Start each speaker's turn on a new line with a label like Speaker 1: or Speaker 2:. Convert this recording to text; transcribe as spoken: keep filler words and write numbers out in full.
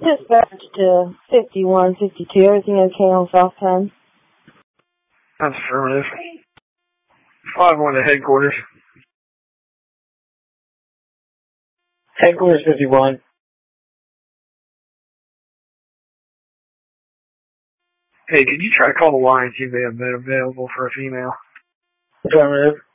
Speaker 1: Dispatch to fifty-one fifty-two. Everything okay on South ten?
Speaker 2: That's affirmative. five one to headquarters.
Speaker 3: Headquarters fifty-one.
Speaker 2: Hey, could you try to call the line and see if they have been available for a female?
Speaker 3: Affirmative.